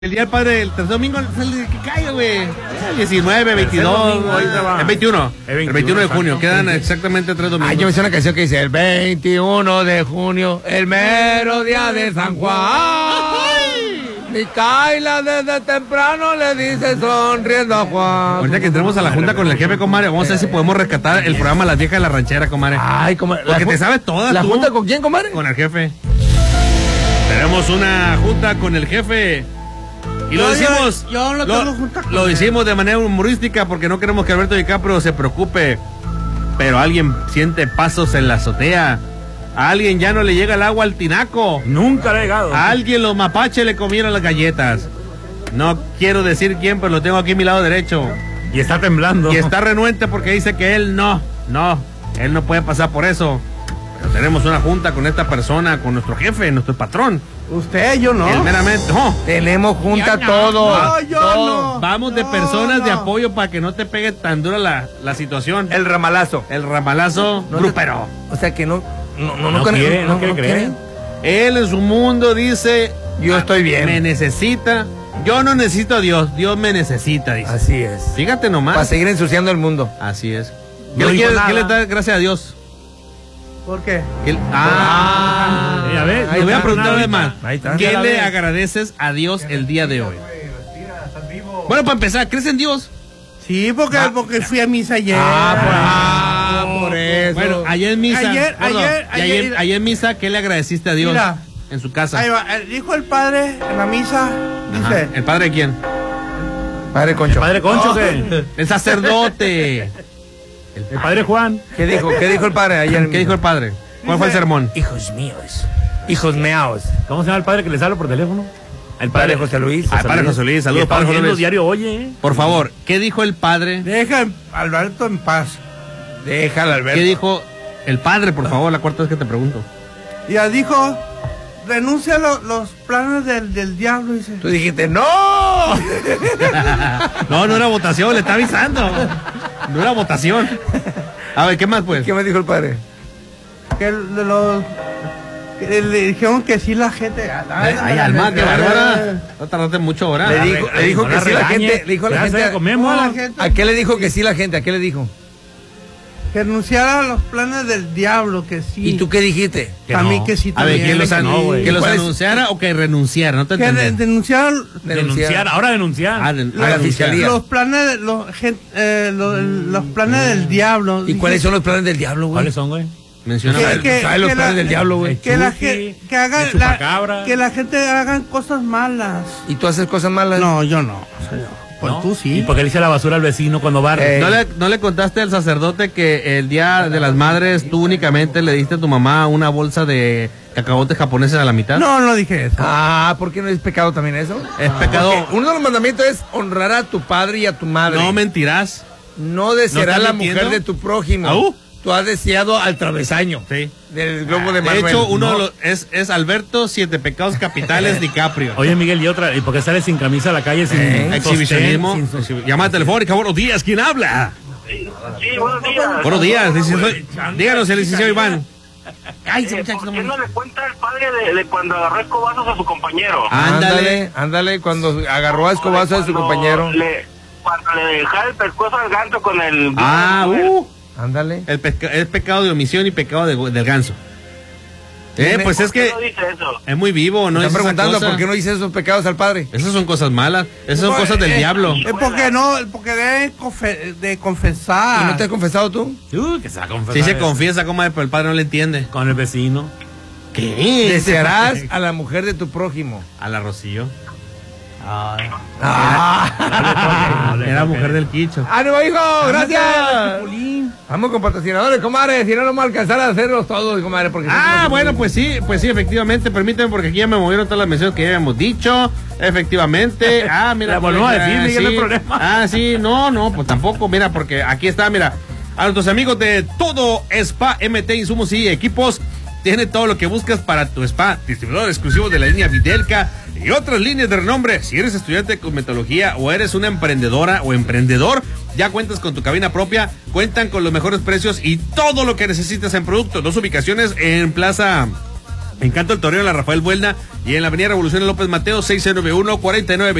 El día del padre, el tercer domingo, el que caiga, güey. 19, 22, el 21. El 21 de junio. Quedan exactamente 3 domingos. Ay, yo me hice una canción que dice: el 21 de junio, el mero día de San Juan. Micaela desde temprano le dice sonriendo a Juan. Ahorita que entremos a la junta con el jefe, comadre, vamos a ver si podemos rescatar el programa Las Viejas de la Ranchera, comadre. Ay, comadre. Porque te sabes todas. ¿La tú. junta con quién, comadre? Con el jefe. Tenemos una junta con el jefe. Y lo decimos, yo no tengo junta con lo él. decimos de manera humorística porque no queremos que Alberto DiCaprio se preocupe. Pero alguien siente pasos en la azotea. A alguien ya no le llega el agua al tinaco. Nunca le ha llegado. A alguien los mapaches le comieron las galletas. No quiero decir quién, pero lo tengo aquí a mi lado derecho. Y está temblando. Y está renuente porque dice que él no puede pasar por eso. Pero tenemos una junta con esta persona, con nuestro jefe, nuestro patrón. Usted, yo no. Él meramente, no. Tenemos junta todos. No, yo no. Vamos de No, personas no. de apoyo para que no te pegue tan dura la situación. El ramalazo. El ramalazo No te- grupero. O sea que no quiere creer. Él en su mundo dice: Yo estoy bien. me necesita. Yo no necesito a Dios, Dios me necesita, dice. Así es. Fíjate nomás. Para seguir ensuciando el mundo. Así es. No ¿Qué le dijo quieres- nada. qué le da gracias a Dios? ¿Por qué? ¿Qué le- A ver, Te voy a preguntar además, Ahí está. ¿qué Ya la le ves. agradeces a Dios el día de hoy? Bueno, para empezar, ¿crees en Dios? Sí, porque fui a misa ayer. Por eso. Bueno, ayer en misa, Ayer, gordo, ayer, y ayer- ayer en misa, ¿qué le agradeciste a Dios Mira. en su casa? Ahí va, dijo el padre en la misa, Ajá. dice, ¿El padre de quién? Padre Concho. Padre Concho, ¿qué? El sacerdote. El padre Juan. ¿Qué dijo? ¿Qué dijo el padre ayer? ¿Qué dijo el padre? ¿Cuál fue el sermón? Hijos míos. Hijos meaos. ¿Cómo se llama el padre que les habla por teléfono? El Padre José Luis. Ah, padre José Luis, saludos, padre José Luis. diario, oye. Por favor, ¿qué dijo el padre? deja a Alberto en paz. Déjala, Alberto. ¿Qué dijo el padre, por favor? La cuarta vez que te pregunto. Ya dijo, renuncia a los planes del diablo, dice. Tú dijiste, ¡no! No era votación, le está avisando. No era votación. A ver, ¿qué más pues? ¿Qué me dijo el padre? Que le dijeron que sí la gente. Ay, Alma, qué bárbara. No tardaste mucho ahora. Le dijo que no la sí la regañe. gente. Le dijo a la Ya gente. se comemos. No, la gente ¿A qué le dijo que sí la gente? ¿A qué le dijo? que renunciara a los planes del diablo, que sí. ¿Y tú qué dijiste? Que A mí no. que sí A ver, también. que los ¿Cuál es? anunciara o que renunciara, no te Que entendí. denunciar Denunciar, ahora denunciar. Ah, a la fiscalía. los planes, los planes del diablo. ¿Y cuáles son los planes del diablo, güey? ¿Cuáles son, güey? Menciona. ¿Sabes los planes del diablo, güey? Que la Chucky, gente que haga el chupacabra. que la gente hagan cosas malas. ¿Y tú haces cosas malas? No, yo no. Señor. Pues ¿No? tú sí. ¿Y por qué le echa la basura al vecino cuando barre? ¿No le contaste al sacerdote que el día de las madres tú únicamente le diste a tu mamá una bolsa de cacahuetes japoneses a la mitad? No dije eso. Ah, ¿por qué no es pecado también eso? Es pecado. Porque uno de los mandamientos es honrar a tu padre y a tu madre. No mentirás. No desearás ¿No la estás mintiendo? mujer de tu prójimo. ¿Aú? Tú has deseado al travesaño. Sí. Del globo de De Manuel. hecho, uno No. de los, es Alberto, 7 pecados capitales DiCaprio. Oye, Miguel, y otra, ¿y por qué sales sin camisa a la calle sin Exhibicionismo. sostén, sin Llamada telefónica. Buenos días, ¿quién habla? Sí, buenos días. Buenos días, licenciado. Díganos, el licenciado Iván. Ay, ese muchacho ¿Por qué no- no le cuenta el padre de cuando agarró escobazos a su compañero? Ándale, cuando agarró a escobazo a su Cuando compañero. Cuando le dejaba el pescuezo al ganso con el... Ándale. Es pecado de omisión y pecado del ganso. Pues ¿Por es qué que no dice eso? es muy vivo, ¿no? Me Es están esa preguntando cosa. por qué no hice esos pecados al padre. Esas son cosas malas. Esas son cosas del diablo. Es porque de confesar. ¿Y no te has confesado tú? que se va a confesar. Sí se confiesa, comadre, pero el padre no le entiende. Con el vecino. ¿Qué? Desearás a la mujer de tu prójimo. A la Rocío. Era Era mujer del Quicho. ¡Ánimo, hijo! ¡Gracias! Vamos con patrocinadores, comadre. Si no, no vamos a alcanzar a hacerlos todos, comadre. Porque Bueno, pues sí, efectivamente, permíteme, porque aquí ya me movieron todas las menciones que ya habíamos dicho. Efectivamente. Mira. La volvemos a decir, Miguel, sí. el problema. Sí, no, pues tampoco, mira, porque aquí está, mira. A nuestros amigos de Todo Spa MT Insumos y Equipos, tiene todo lo que buscas para tu spa, distribuidor exclusivo de la línea Videlca y otras líneas de renombre. Si eres estudiante de cosmetología o eres una emprendedora o emprendedor, ya cuentas con tu cabina propia, cuentan con los mejores precios y todo lo que necesitas en productos. 2 ubicaciones en Plaza Encanto el Toreo en la Rafael Buelna y en la Avenida Revolución en López Mateos, 691-49